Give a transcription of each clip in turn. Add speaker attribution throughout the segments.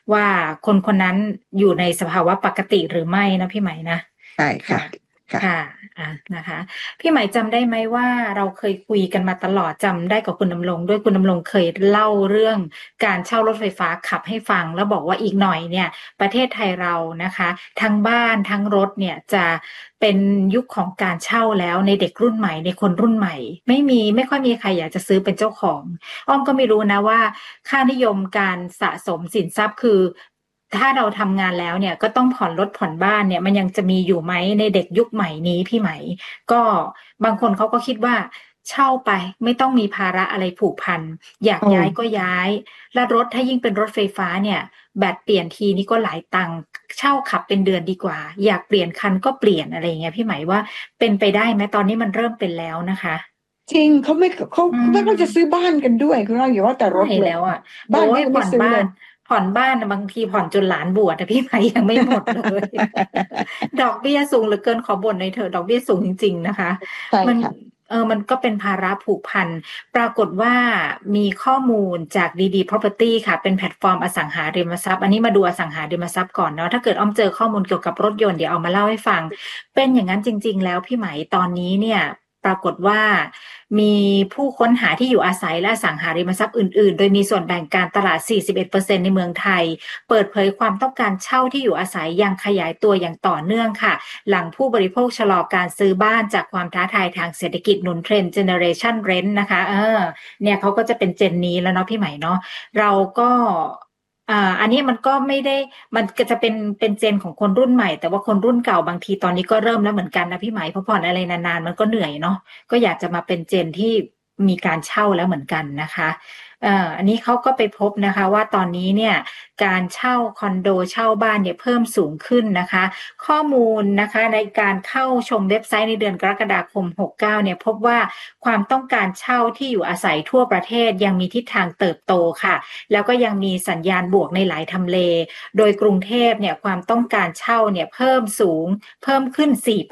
Speaker 1: ว่าคนคนนั้นอยู่ในสภาวะปกติหรือไม่นะพี่ไหมนะ
Speaker 2: ใช่ค่ะ
Speaker 1: ค่ะ
Speaker 2: ค่ะ
Speaker 1: ค่ะนะคะพี่ไหมจำได้ไหมว่าเราเคยคุยกันมาตลอดจำได้กับคุณดำรงด้วยคุณดำรงเคยเล่าเรื่องการเช่ารถไฟฟ้าขับให้ฟังแล้วบอกว่าอีกหน่อยเนี่ยประเทศไทยเรานะคะทั้งบ้านทั้งรถเนี่ยจะเป็นยุคของการเช่าแล้วในเด็กรุ่นใหม่ในคนรุ่นใหม่ไม่ค่อยมีใครอยากจะซื้อเป็นเจ้าของอ้อมก็ไม่รู้นะว่าค่านิยมการสะสมสินทรัพย์คือถ้าเราทำงานแล้วเนี่ยก็ต้องผ่อนรถผ่อนบ้านเนี่ยมันยังจะมีอยู่ไหมในเด็กยุคใหม่นี้พี่ไหมก็บางคนเขาก็คิดว่าเช่าไปไม่ต้องมีภาระอะไรผูกพันอยาก
Speaker 2: โอ้
Speaker 1: ย้ายก็ย้ายและรถถ้ายิ่งเป็นรถไฟฟ้าเนี่ยแบตเปลี่ยนทีนี่ก็หลายตังค์เช่าขับเป็นเดือนดีกว่าอยากเปลี่ยนคันก็เปลี่ยนอะไรอย่างเงี้ยพี่ไหมว่าเป็นไปได้ไหมตอนนี้มันเริ่มเป็นแล้วนะคะ
Speaker 2: จริงเขาไม่ค่อยจะซื้อบ้านกันด้วยคุณน้องอย่าว่าแต่ร
Speaker 1: ใช่
Speaker 2: ถเลย
Speaker 1: แล้วอ่ะโอ้ย
Speaker 2: บ้านก็ยัง
Speaker 1: ผ่อนบ้าน
Speaker 2: ไม่ซื้อเลย
Speaker 1: ผ่อนบ้านน่ะบางทีผ่อนจนหลานบวชแต่พี่ไหมยังไม่หมดเลยดอกเบี้ยสูงเหลือเกินขอบ่นในอยเถอะดอกเบี้ยสูงจริงๆนะคะ
Speaker 2: ใช่
Speaker 1: มัน
Speaker 2: ค่ะ
Speaker 1: มันก็เป็นภาระผูกพันปรากฏว่ามีข้อมูลจากดีๆ Property ค่ะเป็นแพลตฟอร์มอสังหาริมทรัพย์อันนี้มาดูอสังหาริมทรัพย์ก่อนเนาะถ้าเกิดอ้อมเจอข้อมูลเกี่ยวกับรถยนต์เดี๋ยวเอามาเล่าให้ฟังเป็นอย่างนั้นจริงๆแล้วพี่ไหมตอนนี้เนี่ยปรากฏว่ามีผู้ค้นหาที่อยู่อาศัยและอสังหาริมทรัพย์อื่นๆ โดยมีส่วนแบ่งการตลาด 41%ในเมืองไทย เปิดเผยความต้องการเช่าที่อยู่อาศัยยังขยายตัวอย่างต่อเนื่องค่ะ หลังผู้บริโภคชะลอการซื้อบ้านจากความท้าทายทางเศรษฐกิจหนุนเทรนด์ Generation Rent นะคะเนี่ยเขาก็จะเป็นเจนนี้แล้วเนาะพี่ใหม่เนาะเราก็อันนี้มันก็ไม่ได้มันก็จะเป็นเจนของคนรุ่นใหม่แต่ว่าคนรุ่นเก่าบางทีตอนนี้ก็เริ่มแล้วเหมือนกันนะพี่ไหมเพราะผ่อนอะไรนานๆมันก็เหนื่อยเนาะก็อยากจะมาเป็นเจนที่มีการเช่าแล้วเหมือนกันนะคะอันนี้เขาก็ไปพบนะคะว่าตอนนี้เนี่ยการเช่าคอนโดเช่าบ้านเนี่ยเพิ่มสูงขึ้นนะคะข้อมูลนะคะในการเข้าชมเว็บไซต์ในเดือนกรกฎาคม69เนี่ยพบว่าความต้องการเช่าที่อยู่อาศัยทั่วประเทศยังมีทิศทางเติบโตค่ะแล้วก็ยังมีสัญญาณบวกในหลายทำเลโดยกรุงเทพเนี่ยความต้องการเช่าเนี่ยเพิ่มสูงเพิ่มขึ้น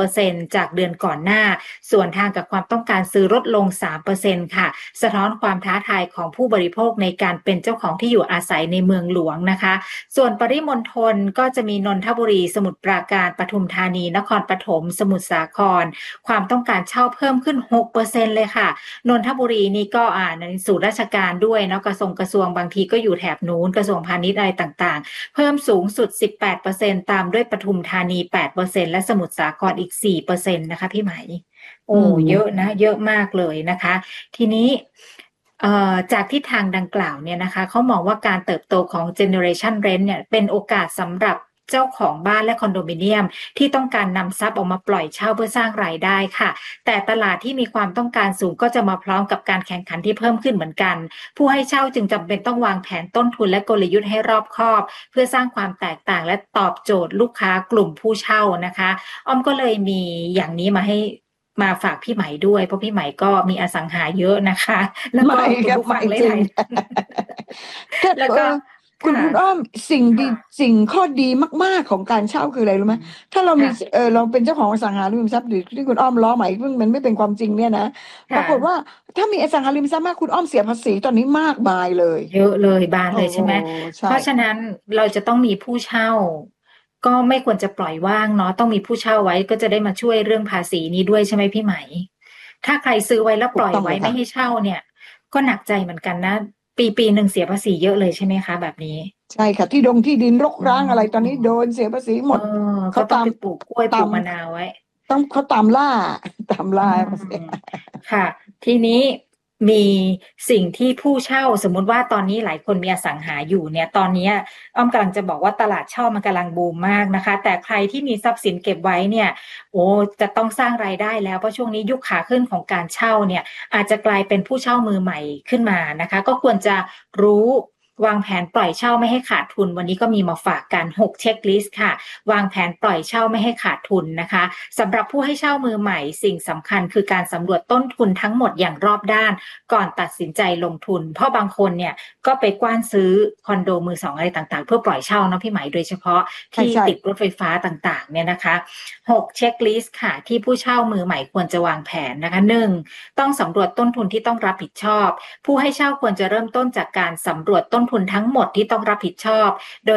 Speaker 1: 4% จากเดือนก่อนหน้าส่วนทางกับความต้องการซื้อลดลง 3%ค่ะสะท้อนความท้าทายของผู้บริโภคในการเป็นเจ้าของที่อยู่อาศัยในเมืองหลวงนะคะส่วนปริมณฑลก็จะมีนนทบุรีสมุทรปราการปทุมธานีนครปฐมสมุทรสาครความต้องการเช่าเพิ่มขึ้น 6% เลยค่ะนนทบุรีนี่ก็ในศูนย์ราชการด้วยเนาะกระทรวงบางทีก็อยู่แถบนู้นกระทรวงพาณิชย์อะไรต่างๆเพิ่มสูงสุด 18%ตามด้วยปทุมธานี 8% และสมุทรสาครอีก 4% นะคะพี่ไหม
Speaker 2: อื
Speaker 1: โอ้เยอะ
Speaker 2: ม
Speaker 1: นะเยอะมากเลยนะคะทีนี้จากทิศทางดังกล่าวเนี่ยนะคะเขามองว่าการเติบโตของ Generation Rent เนี่ยเป็นโอกาสสำหรับเจ้าของบ้านและคอนโดมิเนียมที่ต้องการนำทรัพย์ออกมาปล่อยเช่าเพื่อสร้างรายได้ค่ะแต่ตลาดที่มีความต้องการสูงก็จะมาพร้อมกับการแข่งขันที่เพิ่มขึ้นเหมือนกันผู้ให้เช่าจึงจำเป็นต้องวางแผนต้นทุนและกลยุทธ์ให้รอบคอบเพื่อสร้างความแตกต่างและตอบโจทย์ลูกค้ากลุ่มผู้เช่านะคะอ้อมก็เลยมีอย่างนี้มาฝากพี่ไหมด้วยเพราะพี่ไหมก็มีอสังหาเยอะนะคะแล้ว
Speaker 2: ไม่
Speaker 1: ก็คุณ
Speaker 2: ครับไม่
Speaker 1: ผู้ฟังห
Speaker 2: จริง
Speaker 1: ลาย
Speaker 2: ถ้า
Speaker 1: ๆแล้วก็ค่ะ
Speaker 2: คุณอ้อมสิ่งดี
Speaker 1: ค่ะ
Speaker 2: สิ่งข้อดีมากๆของการเช่าคืออะไรรู้ไหม
Speaker 1: อืม
Speaker 2: ถ้าเรามี
Speaker 1: ค่ะ
Speaker 2: เราเป็นเจ้าของอสังหาริมทรัพย์หรือที่คุณอ้อมล้อหมายซึ่งมันไม่เป็นความจริงเนี่ยนะปรา
Speaker 1: ค่ะ
Speaker 2: กฏว่าถ้ามีอสังหาริมทรัพย์มากคุณอ้อมเสียภาษีตอนนี้มากมายเลย
Speaker 1: เยอะเลยบาน
Speaker 2: โอ้โห
Speaker 1: เลยใช่ไหมเพ
Speaker 2: ใช่
Speaker 1: ราะฉะนั้นเราจะต้องมีผู้เช่าก็ไม่ควรจะปล่อยว่างเนาะต้องมีผู้เช่าไว้ก็จะได้มาช่วยเรื่องภาษีนี้ด้วยใช่ไหมพี่ไหมถ้าใครซื้อไว้แล้วป
Speaker 2: ถูก
Speaker 1: ล่อยไว้
Speaker 2: ต้องเลยค่ะ
Speaker 1: ไม่ให้เช่าเนี่ยก็หนักใจเหมือนกันนะปีหนึ่งเสียภาษีเยอะเลยใช่ไหมคะแบบนี้
Speaker 2: ใช่ค่ะที่ดินรก
Speaker 1: อื
Speaker 2: ร้างอะไรตอนนี้โด
Speaker 1: ม
Speaker 2: นเสียภาษีห
Speaker 1: เออ
Speaker 2: มดเขาตาม
Speaker 1: ก็ต้องไปปลูกกล้วยป
Speaker 2: ตาม
Speaker 1: ลูกมะนาวไว้
Speaker 2: เขาตามล่าตาม
Speaker 1: อื
Speaker 2: ล่าภาษี
Speaker 1: มค่ะทีนี้มีสิ่งที่ผู้เช่าสมมุติว่าตอนนี้หลายคนมีอสังหาอยู่เนี่ยตอนนี้อ้อมกำลังจะบอกว่าตลาดเช่ามันกำลังบูมมากนะคะแต่ใครที่มีทรัพย์สินเก็บไว้เนี่ยโอ้จะต้องสร้างรายได้แล้วเพราะช่วงนี้ยุคขาขึ้นของการเช่าเนี่ยอาจจะกลายเป็นผู้เช่ามือใหม่ขึ้นมานะคะก็ควรจะรู้วางแผนปล่อยเช่าไม่ให้ขาดทุนวันนี้ก็มีมาฝากกัน6เช็คลิสต์ค่ะ วางแผนปล่อยเช่าไม่ให้ขาดทุนนะคะสำหรับผู้ให้เช่ามือใหม่สิ่งสำคัญคือการสำรวจต้นทุนทั้งหมดอย่างรอบด้านก่อนตัดสินใจลงทุนเพราะบางคนเนี่ยก็ไปกว้านซื้อคอนโดมือสองอะไรต่างๆเพื่อปล่อยเช่าเนาะพี่หมายโดยเฉพาะที่
Speaker 2: ใช่ใช่
Speaker 1: ติดรถไฟฟ้าต่างๆเนี่ยนะคะ6เช็คลิสต์ค่ะที่ผู้เช่ามือใหม่ควรจะวางแผนนะคะ1ต้องสำรวจต้นทุนที่ต้องรับผิดชอบผู้ให้เช่าควรจะเริ่มต้นจากการสำรวจต้นทุนทั้งหมดที่ต้องรับผิดชอบโดย